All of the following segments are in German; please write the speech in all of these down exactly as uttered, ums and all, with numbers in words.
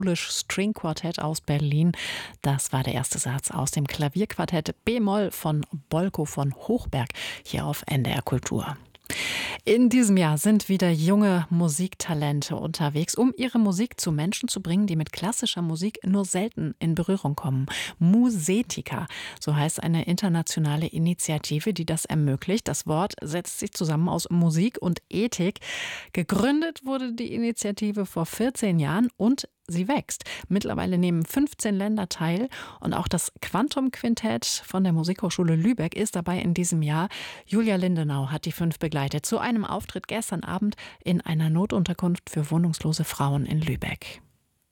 Polish String Quartet aus Berlin. Das war der erste Satz aus dem Klavierquartett B-Moll von Bolko von Hochberg hier auf N D R Kultur. In diesem Jahr sind wieder junge Musiktalente unterwegs, um ihre Musik zu Menschen zu bringen, die mit klassischer Musik nur selten in Berührung kommen. Musetica, so heißt eine internationale Initiative, die das ermöglicht. Das Wort setzt sich zusammen aus Musik und Ethik. Gegründet wurde die Initiative vor vierzehn Jahren und sie wächst. Mittlerweile nehmen fünfzehn Länder teil und auch das Quantum Quintett von der Musikhochschule Lübeck ist dabei in diesem Jahr. Julia Lindenau hat die fünf begleitet zu einem Auftritt gestern Abend in einer Notunterkunft für wohnungslose Frauen in Lübeck.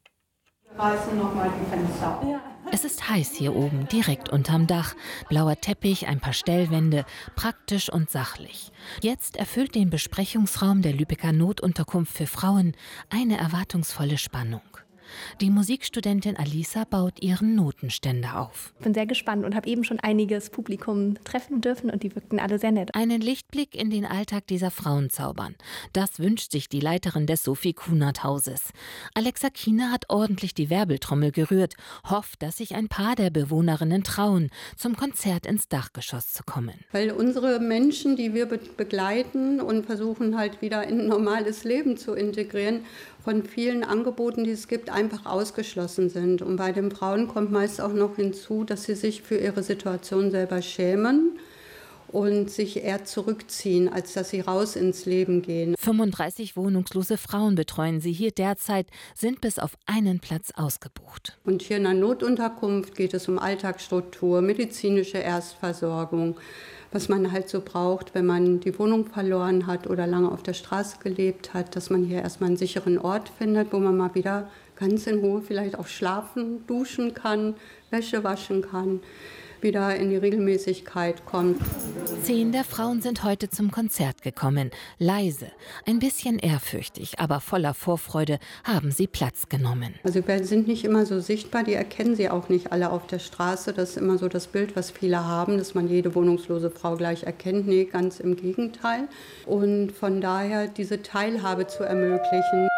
Wir reißen noch mal die Fenster. Ja. Es ist heiß hier oben, direkt unterm Dach. Blauer Teppich, ein paar Stellwände, praktisch und sachlich. Jetzt erfüllt den Besprechungsraum der Lübecker Notunterkunft für Frauen eine erwartungsvolle Spannung. Die Musikstudentin Alisa baut ihren Notenständer auf. Ich bin sehr gespannt und habe eben schon einiges Publikum treffen dürfen und die wirkten alle sehr nett. Einen Lichtblick in den Alltag dieser Frauen zaubern. Das wünscht sich die Leiterin des Sophie Kunert Hauses. Alexa Kiener hat ordentlich die Wirbeltrommel gerührt, hofft, dass sich ein paar der Bewohnerinnen trauen, zum Konzert ins Dachgeschoss zu kommen. Weil unsere Menschen, die wir be- begleiten und versuchen halt wieder in ein normales Leben zu integrieren, von vielen Angeboten, die es gibt, einfach ausgeschlossen sind. Und bei den Frauen kommt meist auch noch hinzu, dass sie sich für ihre Situation selber schämen und sich eher zurückziehen, als dass sie raus ins Leben gehen. fünfunddreißig wohnungslose Frauen betreuen sie hier derzeit, sind bis auf einen Platz ausgebucht. Und hier in der Notunterkunft geht es um Alltagsstruktur, medizinische Erstversorgung, was man halt so braucht, wenn man die Wohnung verloren hat oder lange auf der Straße gelebt hat, dass man hier erstmal einen sicheren Ort findet, wo man mal wieder ganz in Ruhe vielleicht auch schlafen, duschen kann, Wäsche waschen kann, wieder in die Regelmäßigkeit kommt. Zehn der Frauen sind heute zum Konzert gekommen. Leise, ein bisschen ehrfürchtig, aber voller Vorfreude haben sie Platz genommen. Also wir sind nicht immer so sichtbar, die erkennen sie auch nicht alle auf der Straße. Das ist immer so das Bild, was viele haben, dass man jede wohnungslose Frau gleich erkennt. Nee, ganz im Gegenteil. Und von daher diese Teilhabe zu ermöglichen.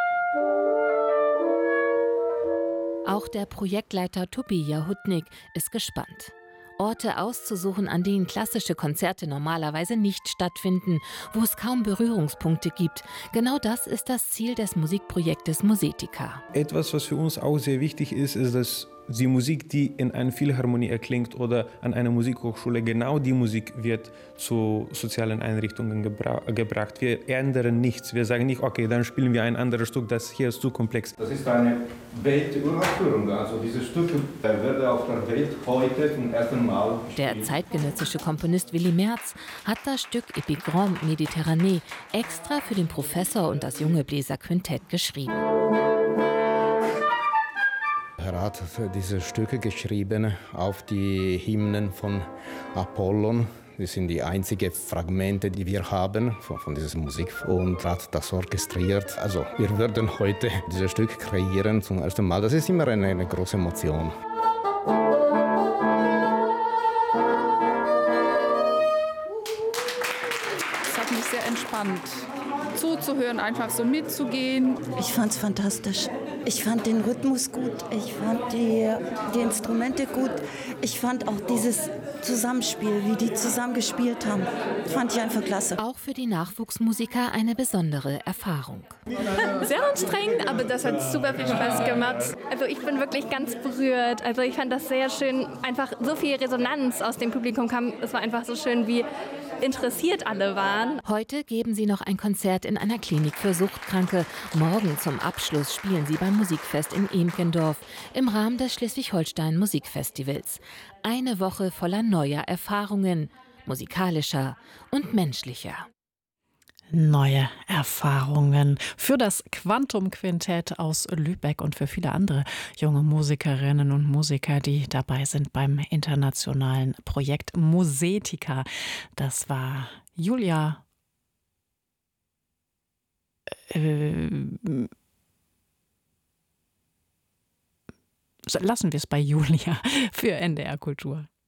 Auch der Projektleiter Tobi Jahutnik ist gespannt. Orte auszusuchen, an denen klassische Konzerte normalerweise nicht stattfinden, wo es kaum Berührungspunkte gibt. Genau das ist das Ziel des Musikprojektes Musetica. Etwas, was für uns auch sehr wichtig ist, ist, dass die Musik, die in einer Philharmonie erklingt oder an einer Musikhochschule, genau die Musik wird zu sozialen Einrichtungen gebra- gebracht. Wir ändern nichts. Wir sagen nicht, okay, dann spielen wir ein anderes Stück, das hier ist zu komplex. Das ist eine Welturaufführung. Also diese Stücke werden auf der Welt heute zum ersten Mal gespielt. Der zeitgenössische Komponist Willy Merz hat das Stück Epigramme Méditerranée extra für den Professor und das junge Bläserquintett geschrieben. Er hat diese Stücke geschrieben auf die Hymnen von Apollon. Das sind die einzigen Fragmente, die wir haben von, von dieser Musik. Und hat das orchestriert. Also wir werden heute dieses Stück kreieren zum ersten Mal. Das ist immer eine, eine große Emotion. Es hat mich sehr entspannt, zuzuhören, einfach so mitzugehen. Ich fand es fantastisch. Ich fand den Rhythmus gut, ich fand die, die Instrumente gut. Ich fand auch dieses Zusammenspiel, wie die zusammen gespielt haben, fand ich einfach klasse. Auch für die Nachwuchsmusiker eine besondere Erfahrung. Sehr anstrengend, aber das hat super viel Spaß gemacht. Also ich bin wirklich ganz berührt. Also ich fand das sehr schön, einfach so viel Resonanz aus dem Publikum kam. Es war einfach so schön, wie interessiert alle waren. Heute geben sie noch ein Konzert in einer Klinik für Suchtkranke. Morgen zum Abschluss spielen sie beim Musikfest in Emkendorf im Rahmen des Schleswig-Holstein Musikfestivals. Eine Woche voller neuer Erfahrungen, musikalischer und menschlicher. Neue Erfahrungen für das Quantum Quintett aus Lübeck und für viele andere junge Musikerinnen und Musiker, die dabei sind beim internationalen Projekt Musetica. Das war Julia. Äh, lassen wir es bei Julia für N D R Kultur.